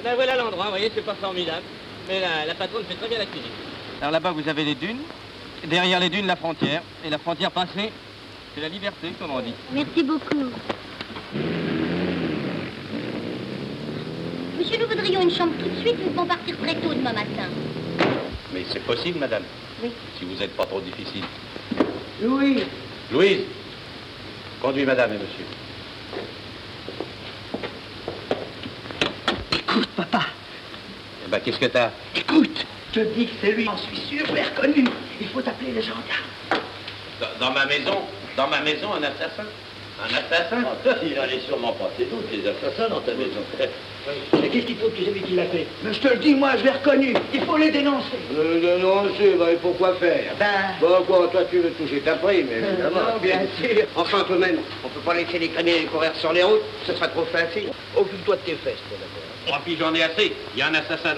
Ben voilà l'endroit, vous voyez, c'est pas formidable. Mais la patronne fait très bien la cuisine. Alors là-bas, vous avez les dunes. Derrière les dunes, la frontière. Et la frontière passée, c'est la liberté, comme on dit. Merci beaucoup. Monsieur, nous voudrions une chambre tout de suite. Nous devons partir très tôt demain matin. Mais c'est possible, madame. Oui. Si vous n'êtes pas trop difficile. Louis. Louise, conduis madame et monsieur. Écoute, papa. Eh ben, qu'est-ce que t'as? Écoute, je te dis que c'est lui. J'en suis sûr, je l'ai reconnu. Il faut appeler les gendarmes. Dans ma maison, un assassin? Un assassin? Il en est sûrement pas. C'est d'autres les assassins dans ta maison. Mais qu'est-ce qu'il faut que tu sais qui l'a fait? Mais je te le dis, moi, je l'ai reconnu. Il faut les dénoncer. Dénoncer, ben, il faut quoi faire? Bon, quoi, toi, tu veux toucher ta prime, évidemment. Non, bien sûr. Enfin, tout de même, on peut pas laisser les criminels courir sur les routes. Ce sera trop facile. Occupe-toi de tes fesses, toi, d'abord. Oh, puis j'en ai assez. Il y a un assassin